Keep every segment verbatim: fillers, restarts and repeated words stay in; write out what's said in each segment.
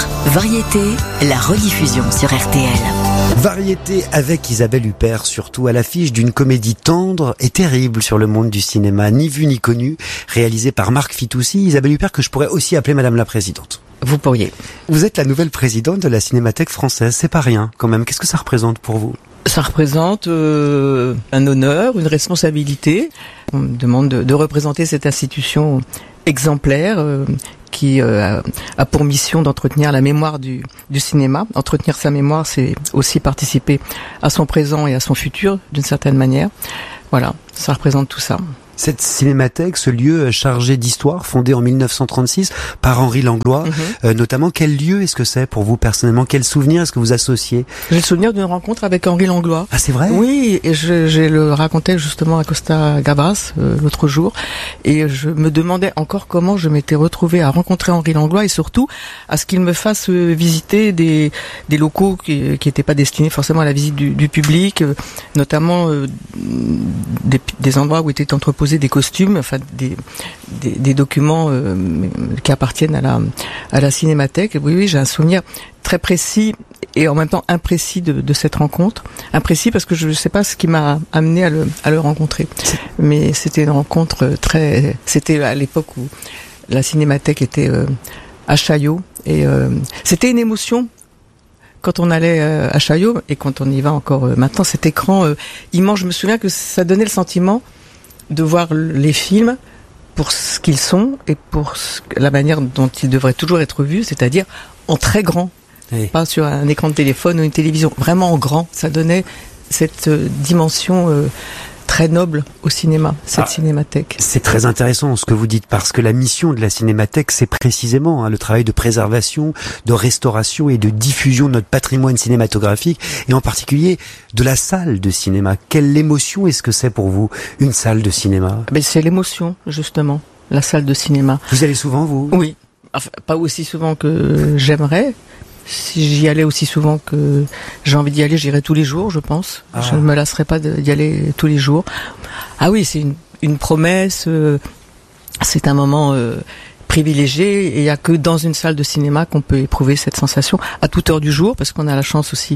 soir. Variété, la rediffusion sur R T L. Variété avec Isabelle Huppert, surtout à l'affiche d'une comédie tendre et terrible sur le monde du cinéma, Ni vu ni connu, réalisée par Marc Fitoussi. Isabelle Huppert, que je pourrais aussi appeler Madame la Présidente. Vous pourriez. Vous êtes la nouvelle présidente de la Cinémathèque française, c'est pas rien quand même. Qu'est-ce que ça représente pour vous ? Ça représente euh, un honneur, une responsabilité. On me demande de, de représenter cette institution exemplaire euh, qui euh, a pour mission d'entretenir la mémoire du, du cinéma. Entretenir sa mémoire, c'est aussi participer à son présent et à son futur, d'une certaine manière. Voilà, ça représente tout ça. Cette cinémathèque, ce lieu chargé d'histoire, fondé en mille neuf cent trente-six par Henri Langlois, mm-hmm. euh, notamment, quel lieu est-ce que c'est pour vous personnellement ? Quel souvenir est-ce que vous associez ? J'ai le souvenir d'une rencontre avec Henri Langlois. Ah, c'est vrai ? Oui, et je, je le racontais justement à Costa Gavras euh, l'autre jour, et je me demandais encore comment je m'étais retrouvée à rencontrer Henri Langlois, et surtout à ce qu'il me fasse euh, visiter des, des locaux qui n'étaient pas destinés forcément à la visite du, du public, euh, notamment euh, des, des endroits où étaient entreposés des costumes, enfin des, des, des documents euh, qui appartiennent à la, à la Cinémathèque. Oui, oui, j'ai un souvenir très précis et en même temps imprécis de, de cette rencontre. Imprécis parce que je ne sais pas ce qui m'a amené à le, à le rencontrer. Mais c'était une rencontre très... C'était à l'époque où la Cinémathèque était euh, à Chaillot. Et euh, c'était une émotion quand on allait euh, à Chaillot et quand on y va encore euh, maintenant. Cet écran euh, immense, je me souviens que ça donnait le sentiment de voir les films pour ce qu'ils sont et pour ce, la manière dont ils devraient toujours être vus, c'est-à-dire en très grand, oui. Pas sur un écran de téléphone ou une télévision, vraiment en grand. Ça donnait cette euh, dimension euh, très noble au cinéma, cette ah, cinémathèque. C'est très intéressant ce que vous dites, parce que la mission de la Cinémathèque, c'est précisément hein, le travail de préservation, de restauration et de diffusion de notre patrimoine cinématographique, et en particulier de la salle de cinéma. Quelle émotion est-ce que c'est pour vous, une salle de cinéma ? Ben, c'est l'émotion, justement, la salle de cinéma. Vous allez souvent, vous ? Oui, enfin, pas aussi souvent que j'aimerais. Si j'y allais aussi souvent que j'ai envie d'y aller, j'irais tous les jours, je pense. Ah. Je ne me lasserais pas d'y aller tous les jours. Ah oui, c'est une, une promesse, euh, c'est un moment euh, privilégié, et il n'y a que dans une salle de cinéma qu'on peut éprouver cette sensation à toute heure du jour, parce qu'on a la chance aussi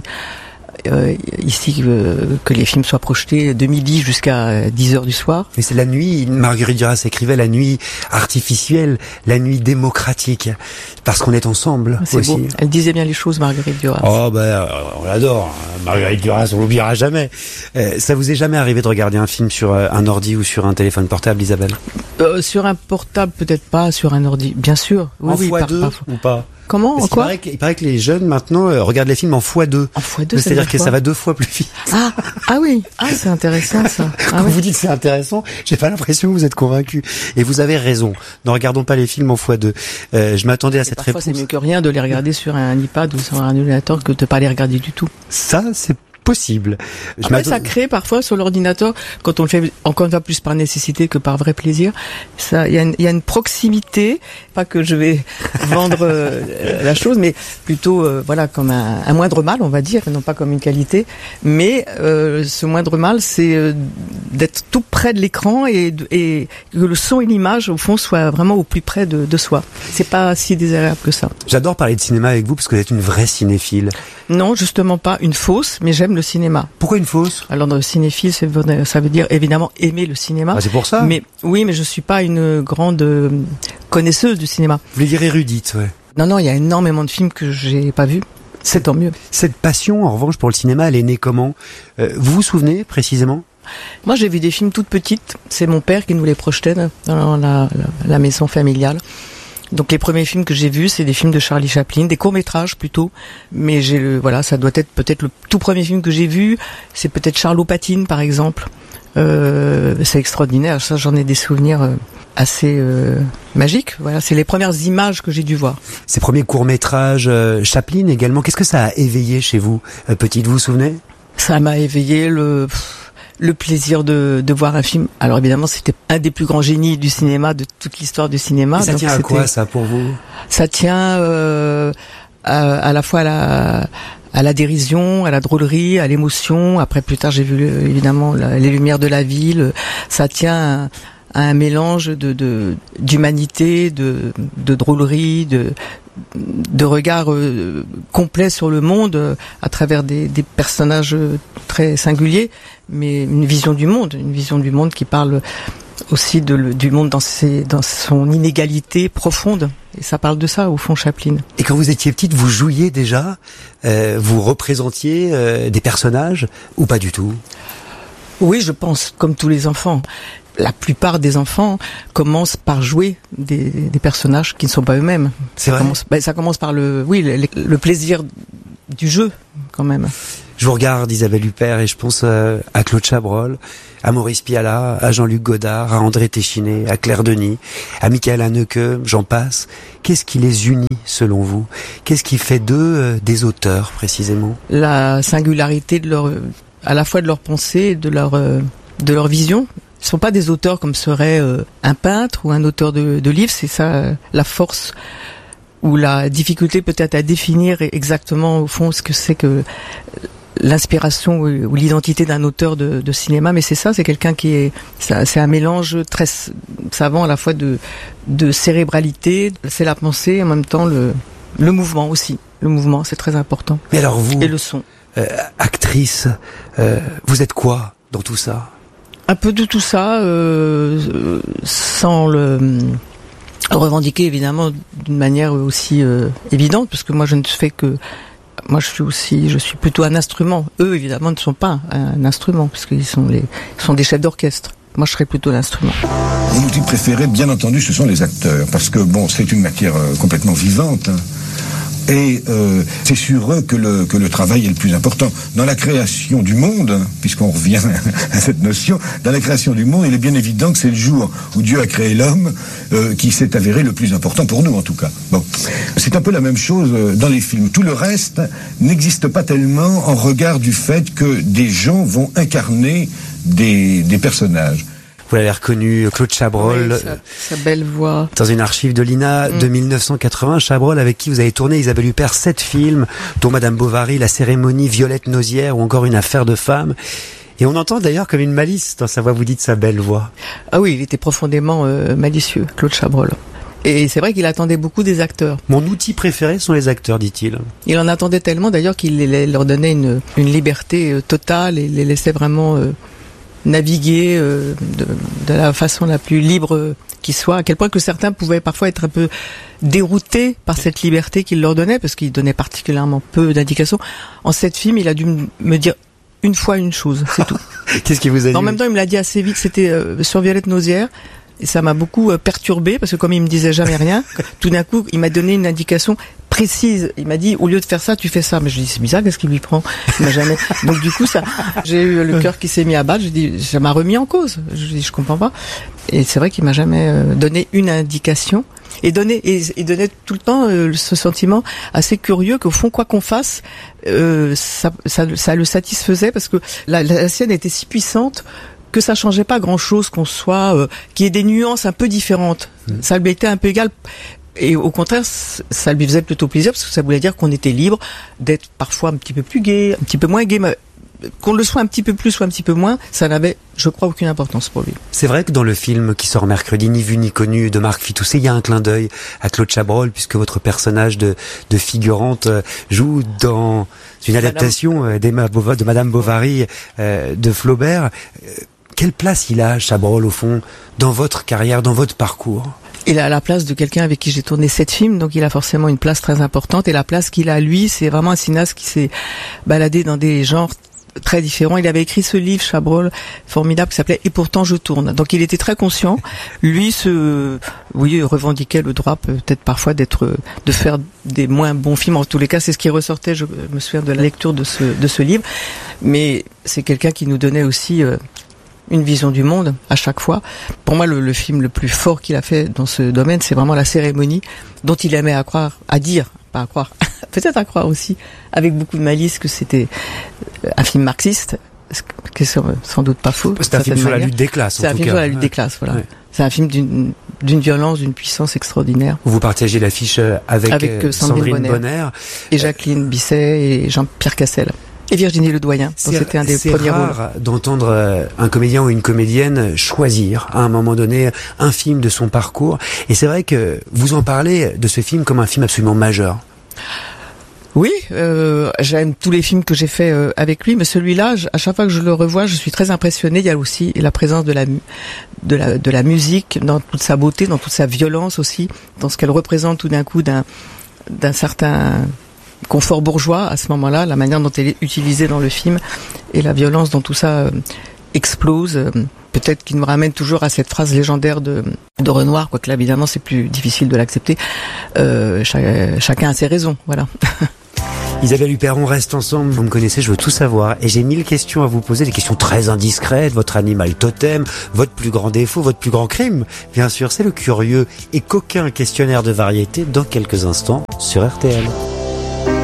euh, ici euh, que les films soient projetés de midi jusqu'à dix heures du soir. Mais c'est la nuit, Marguerite Duras écrivait la nuit artificielle, la nuit démocratique, parce qu'on est ensemble. C'est aussi. Beau. Elle disait bien les choses, Marguerite Duras. Oh ben, on l'adore, Marguerite Duras, on l'oubliera jamais. Euh, ça vous est jamais arrivé de regarder un film sur un ordi ou sur un téléphone portable, Isabelle ? euh, Sur un portable, peut-être pas, sur un ordi, bien sûr. Oui, en oui, fois par, deux par... ou pas ? Comment ? En quoi ? il, paraît que, il paraît que les jeunes maintenant euh, regardent les films en fois deux. En fois deux, c'est-à-dire que quoi ? ça va deux fois plus vite. Ah, ah oui, ah c'est intéressant ça. Quand ah, vous oui. dites c'est intéressant, j'ai pas l'impression que vous êtes convaincu. Et vous avez raison. Ne regardons pas les films en fois deux. Euh, je m'attendais à Et cette parfois, réponse. c'est mieux que rien de les regarder sur un iPad ou sur un ordinateur que de pas les regarder du tout. Ça, c'est possible. Je Après, ça crée parfois sur l'ordinateur, quand on le fait encore une fois plus par nécessité que par vrai plaisir, ça, il y a une, il y a une proximité, pas que je vais vendre euh, la chose, mais plutôt, euh, voilà, comme un, un moindre mal, on va dire, non pas comme une qualité, mais euh, ce moindre mal, c'est euh, d'être tout près de l'écran et, et que le son et l'image, au fond, soient vraiment au plus près de, de soi. C'est pas si désagréable que ça. J'adore parler de cinéma avec vous parce que vous êtes une vraie cinéphile. Non, justement pas une fausse, mais j'aime le cinéma. Pourquoi une fausse ? Alors, le cinéphile, ça veut, ça veut dire évidemment aimer le cinéma. Ah, c'est pour ça. Mais oui, mais je suis pas une grande euh, connaisseuse du cinéma. Vous voulez dire érudite, ouais. Non, non, il y a énormément de films que j'ai pas vus. C'est tant mieux. Cette passion, en revanche, pour le cinéma, elle est née comment ? euh, Vous vous souvenez précisément ? Moi, j'ai vu des films toutes petites. C'est mon père qui nous les projetait dans la, la, la maison familiale. Donc les premiers films que j'ai vus, c'est des films de Charlie Chaplin, des courts-métrages plutôt. Mais j'ai le, voilà, ça doit être peut-être le tout premier film que j'ai vu. C'est peut-être Charlot Patine, par exemple. Euh, c'est extraordinaire. Ça, j'en ai des souvenirs euh, assez euh, magiques. Voilà, c'est les premières images que j'ai dû voir. Ces premiers courts-métrages, euh, Chaplin également. Qu'est-ce que ça a éveillé chez vous, euh, petite, vous vous souvenez ? Ça m'a éveillé le. Pff, le plaisir de, de voir un film. Alors évidemment, c'était un des plus grands génies du cinéma, de toute l'histoire du cinéma. Et ça donc tient à quoi, ça, pour vous ? Ça tient euh, à, à la fois à la, à la dérision, à la drôlerie, à l'émotion. Après, plus tard, j'ai vu évidemment la, les lumières de la ville. Ça tient à, à un mélange de, de d'humanité, de, de drôlerie, de de regard euh, complet sur le monde euh, à travers des, des personnages euh, très singuliers, mais une vision du monde, une vision du monde qui parle aussi de, le, du monde dans, ses, dans son inégalité profonde. Et ça parle de ça, au fond, Chaplin. Et quand vous étiez petite, vous jouiez déjà, euh, vous représentiez euh, des personnages ou pas du tout? Oui, je pense, comme tous les enfants. La plupart des enfants commencent par jouer des, des personnages qui ne sont pas eux-mêmes. C'est vrai. Ça commence, ben, ça commence par le, oui, le, le plaisir du jeu, quand même. Je vous regarde, Isabelle Huppert, et je pense euh, à Claude Chabrol, à Maurice Pialat, à Jean-Luc Godard, à André Téchiné, à Claire Denis, à Michael Haneke, j'en passe. Qu'est-ce qui les unit, selon vous? Qu'est-ce qui fait d'eux euh, des auteurs, précisément? La singularité de leur, à la fois de leur pensée et de leur, euh, de leur vision. Ils sont pas des auteurs comme serait euh, un peintre ou un auteur de, de livres. C'est ça euh, la force ou la difficulté peut-être à définir exactement au fond ce que c'est que l'inspiration ou, ou l'identité d'un auteur de, de cinéma. Mais c'est ça, c'est quelqu'un qui est, c'est, c'est un mélange très savant à la fois de, de cérébralité. C'est la pensée en même temps le, le mouvement aussi. Le mouvement, c'est très important. Mais alors vous, et le son. Euh, actrice, euh, vous êtes quoi dans tout ça? Un peu de tout ça, euh, sans le revendiquer évidemment d'une manière aussi euh, évidente, parce que moi je ne fais que, moi je suis aussi, je suis plutôt un instrument. Eux évidemment ne sont pas un instrument, puisqu'ils sont les, ils sont des chefs d'orchestre. Moi je serais plutôt l'instrument. Mon outil préféré, bien entendu, ce sont les acteurs, parce que bon, c'est une matière euh, complètement vivante. Hein. Et euh, c'est sur eux que le, que le travail est le plus important. Dans la création du monde, puisqu'on revient à cette notion, dans la création du monde, il est bien évident que c'est le jour où Dieu a créé l'homme euh, qui s'est avéré le plus important pour nous, en tout cas. Bon, c'est un peu la même chose dans les films. Tout le reste n'existe pas tellement en regard du fait que des gens vont incarner des, des personnages. Vous l'avez reconnu, Claude Chabrol, oui, sa, sa belle voix. Dans une archive de l'I N A mm. de mille neuf cent quatre-vingts, Chabrol, avec qui vous avez tourné, Isabelle Huppert, sept films, dont Madame Bovary, La Cérémonie, Violette Nozière ou encore Une affaire de femme. Et on entend d'ailleurs comme une malice dans sa voix, vous dites sa belle voix. Ah oui, il était profondément euh, malicieux, Claude Chabrol. Et c'est vrai qu'il attendait beaucoup des acteurs. Mon outil préféré sont les acteurs, dit-il. Il en attendait tellement d'ailleurs qu'il les, leur donnait une, une liberté euh, totale et les laissait vraiment... Euh, naviguer euh, de, de la façon la plus libre qui soit, à quel point que certains pouvaient parfois être un peu déroutés par cette liberté qu'il leur donnait, parce qu'il donnait particulièrement peu d'indications. En sept films, il a dû me dire une fois une chose, c'est tout. Qu'est-ce qui vous a dit? En même temps, il me l'a dit assez vite, c'était euh, sur Violette Nozière, et ça m'a beaucoup euh, perturbé, parce que comme il me disait jamais rien, tout d'un coup, il m'a donné une indication précise. Il m'a dit, au lieu de faire ça, tu fais ça. Mais je dis, c'est bizarre, qu'est-ce qu'il lui prend? Il m'a jamais. Donc du coup, ça, j'ai eu le cœur qui s'est mis à battre. J'ai dit, ça m'a remis en cause. Je dis, je comprends pas. Et c'est vrai qu'il m'a jamais euh, donné une indication. Et donné, et, et donnait tout le temps euh, ce sentiment assez curieux qu'au fond, quoi qu'on fasse, euh, ça, ça, ça le satisfaisait, parce que la, la sienne était si puissante que ça changeait pas grand-chose, qu'on soit, euh, qu'il y ait des nuances un peu différentes. Mmh. Ça lui était un peu égal. Et au contraire, ça lui faisait plutôt plaisir, parce que ça voulait dire qu'on était libre d'être parfois un petit peu plus gai, un petit peu moins gai, mais qu'on le soit un petit peu plus ou un petit peu moins, ça n'avait, je crois, aucune importance pour lui. C'est vrai que dans le film qui sort mercredi, Ni vu ni connu, de Marc Fitousset, il y a un clin d'œil à Claude Chabrol, puisque votre personnage de, de figurante joue dans une adaptation Madame. de Madame Bovary euh, de Flaubert. Quelle place il a, Chabrol, au fond, dans votre carrière, dans votre parcours? Il a la place de quelqu'un avec qui j'ai tourné sept films, donc il a forcément une place très importante. Et la place qu'il a, lui, c'est vraiment un cinéaste qui s'est baladé dans des genres très différents. Il avait écrit ce livre, Chabrol, formidable, qui s'appelait « Et pourtant je tourne ». Donc il était très conscient. Lui se, oui, revendiquait le droit peut-être parfois d'être, de faire des moins bons films. En tous les cas, c'est ce qui ressortait, je me souviens de la lecture de ce, de ce livre. Mais c'est quelqu'un qui nous donnait aussi... Euh, une vision du monde à chaque fois. Pour moi, le, le film le plus fort qu'il a fait dans ce domaine, c'est vraiment La Cérémonie, dont il aimait à croire, à dire, pas à croire, peut-être à croire aussi, avec beaucoup de malice, que c'était un film marxiste, ce qui est sans doute pas faux. C'est un film sur la lutte des classes, en tout cas. C'est un film sur la lutte des classes, voilà. Ouais. C'est un film d'une, d'une violence, d'une puissance extraordinaire. Vous partagez l'affiche avec, avec Sandrine, Sandrine Bonner, Bonner et Jacqueline Bisset et Jean-Pierre Cassel. Et Virginie Ledoyen, donc c'était un des premiers rôles. C'est rare d'entendre un comédien ou une comédienne choisir à un moment donné un film de son parcours. Et c'est vrai que vous en parlez de ce film comme un film absolument majeur. Oui, euh, j'aime tous les films que j'ai fait euh, avec lui, mais celui-là, je, à chaque fois que je le revois, je suis très impressionnée. Il y a aussi la présence de la de la de la musique dans toute sa beauté, dans toute sa violence aussi, dans ce qu'elle représente tout d'un coup d'un d'un certain confort bourgeois à ce moment-là, la manière dont elle est utilisée dans le film et la violence dont tout ça euh, explose. Euh, peut-être qu'il nous ramène toujours à cette phrase légendaire de, de Renoir, quoique là évidemment c'est plus difficile de l'accepter. Euh, chac- chacun a ses raisons, voilà. Isabelle Huppert, on reste ensemble, vous me connaissez, je veux tout savoir. Et j'ai mille questions à vous poser, des questions très indiscrètes, votre animal totem, votre plus grand défaut, votre plus grand crime. Bien sûr, c'est le curieux et coquin questionnaire de variété dans quelques instants sur R T L.